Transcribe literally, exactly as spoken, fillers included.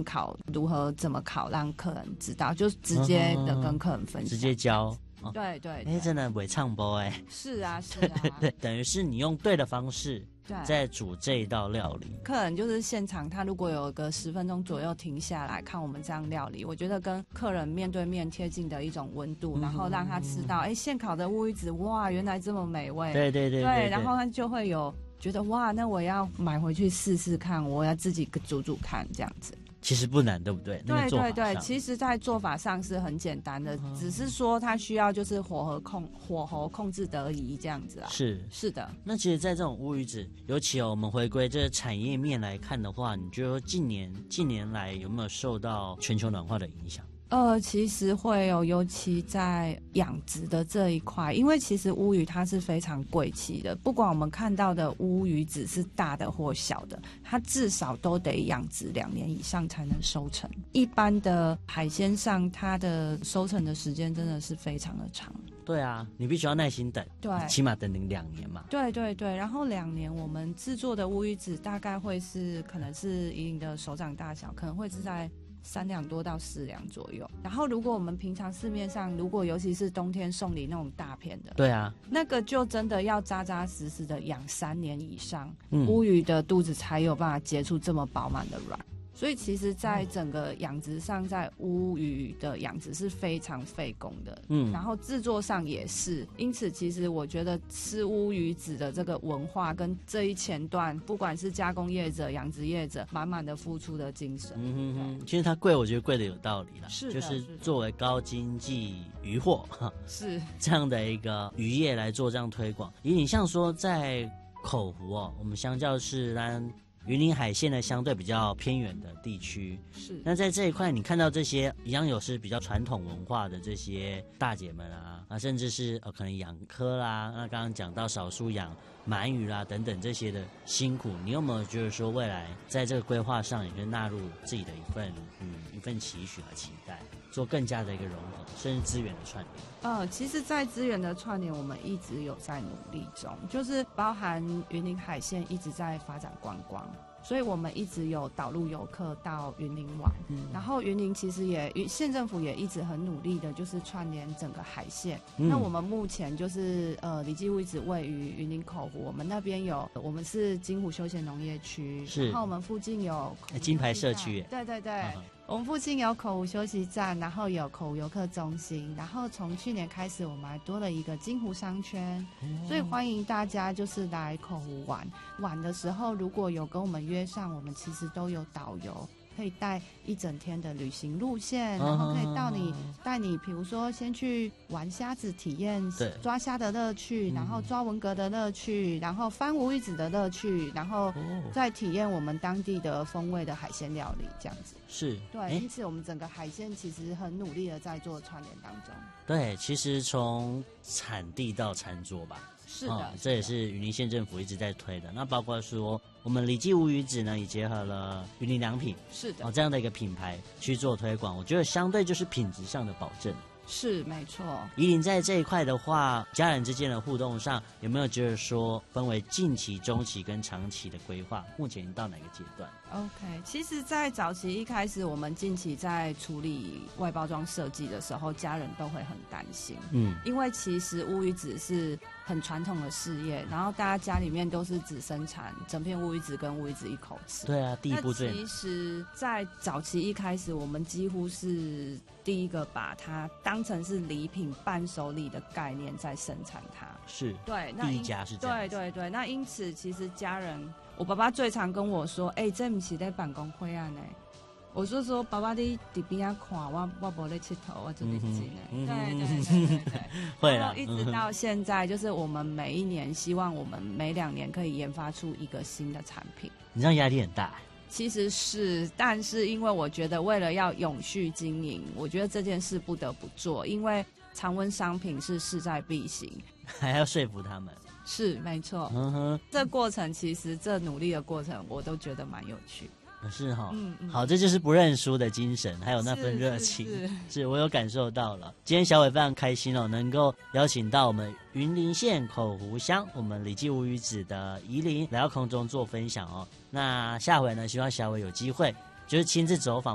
烤如何怎么烤，让客人知道，就直接的跟客人分享， 直接教。 哦、对对哎，真的伪唱播哎， 是啊是啊， 对对，等于是你用对的方式在煮这一道料理。 客人就是现场，他如果有个十分钟左右停下来看我们这样料理，我觉得跟客人面对面贴近的一种温度，嗯、然后让他吃到，哎，现烤的乌鱼子，哇，原来这么美味。 对对 对, 对, 对, 对， 然后他就会有觉得哇，那我要买回去试试看，我要自己煮煮看这样子。 其实不难，对不对？ 对对对，其实在做法上是很简单的，嗯、只是说它需要就是火候控火候控制得宜这样子啊。 是是的。 那其实，在这种乌鱼子，尤其我们回归这个产业面来看的话，你觉得近年近年来有没有受到全球暖化的影响？ 呃，其实会有，尤其在养殖的这一块，因为其实乌鱼它是非常贵气的，不管我们看到的乌鱼子是大的或小的，它至少都得养殖两年以上才能收成。一般的海鲜上，它的收成的时间真的是非常的长。 对啊，你必须要耐心等， 对， 起码等您两年嘛。 对对对，然后两年我们制作的乌鱼子大概会是，可能是以你的手掌大小，可能会是在三两多到四两左右。然后如果我们平常市面上，如果尤其是冬天送礼那种大片的， 对啊， 那个就真的要扎扎实实的养三年以上， 嗯、 乌鱼的肚子才有办法结出这么饱满的卵。所以其实在整个养殖上，在乌鱼的养殖是非常费工的，嗯，然后制作上也是。因此其实我觉得吃乌鱼子的这个文化跟这一前段，不管是加工业者、养殖业者，满满的付出的精神。 嗯哼哼，其实它贵，我觉得贵的有道理啦， 是就是作为高经济渔获， 是这样的一个渔业来做这样推广。以你像说在口湖哦，我们相较是让云林海线呢相对比较偏远的地区， 是。 那在这一块，你看到这些一样有是比较传统文化的这些大姐们啊，啊，甚至是呃可能养科啦，那刚刚讲到少数养鳗鱼啦等等这些的辛苦，你有没有觉得说未来在这个规划上，也会纳入自己的一份嗯一份期许和期待，做更加的一个融合，甚至资源的串联？ 呃，其实，在资源的串联，我们一直有在努力中，就是包含云林海线一直在发展观光。所以我们一直有导入游客到云林玩，嗯、然后云林其实也县政府也一直很努力的，就是串联整个海线。嗯、那我们目前就是呃，李记屋一直位于云林口湖，我们那边有，我们是金湖休闲农业区，然后我们附近有金牌社区， 对对对。嗯我们附近有口湖休息站，然后有口湖游客中心，然后从去年开始我们还多了一个金湖商圈，哦、所以欢迎大家就是来口湖玩。玩的时候如果有跟我们约上，我们其实都有导游可以带一整天的旅行路线，然后可以到你带你比如说先去玩虾子体验抓虾的乐趣，然后抓文蛤的乐趣，然后翻乌鱼子的乐趣，然后再体验我们当地的风味的海鲜料理这样子。 是， 对，因此我们整个海鲜其实很努力的在做串联当中。 对，其实从产地到餐桌吧， 是的，哦、 这也是云林县政府一直在推的。那包括说我们李记乌鱼子呢，也结合了云林良品， 是的， 哦，这样的一个品牌去做推广，我觉得相对就是品质上的保证。 是没错。 宜林在这一块的话，家人之间的互动上有没有觉得说分为近期、中期跟长期的规划？目前到哪个阶段 ？OK， 其实，在早期一开始，我们近期在处理外包装设计的时候，家人都会很担心，嗯，因为其实乌鱼子是很传统的事业，然后大家家里面都是只生产整片乌鱼子跟乌鱼子一口吃。 对啊，第一步最。 其实，在早期一开始，我们几乎是第一个把它当成是礼品伴手礼的概念在生产它。 是， 对，那第一家是这样。 对对对，那因此其实家人，我爸爸最常跟我说：“哎、欸，这不是在办公会啊呢。”我就说：“爸爸，你在边啊看我，我没在佚佗，我就在进来。”对对对对对， 会啦。然后一直到现在，就是我们每一年希望我们每两年可以研发出一个新的产品。 你这样压力很大。 其实是，但是因为我觉得为了要永续经营，我觉得这件事不得不做，因为常温商品是势在必行， 还要说服他们。 是没错，嗯哼，这过程其实这努力的过程，我都觉得蛮有趣。 是哈、哦嗯嗯，好，这就是不认输的精神，还有那份热情， 是, 是, 是, 是我有感受到了。今天小伟非常开心哦，能够邀请到我们云林县口湖乡我们李记乌鱼子的宜林来到空中做分享哦。那下回呢，希望小伟有机会就是亲自走访